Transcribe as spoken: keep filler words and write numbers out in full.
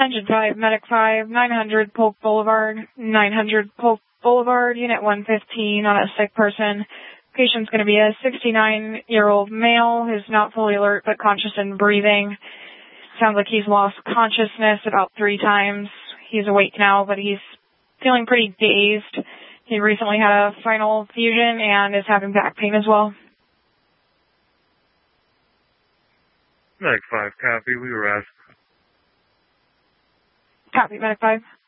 Engine five, Medic five, nine hundred Polk Boulevard, nine hundred Polk Boulevard, Unit one fifteen on a sick person. Patient's going to be a sixty-nine-year-old male who's not fully alert but conscious and breathing. Sounds like he's lost consciousness about three times. He's awake now, but he's feeling pretty dazed. He recently had a spinal fusion and is having back pain as well. Medic five, copy. We were asked. Copy, Medic five.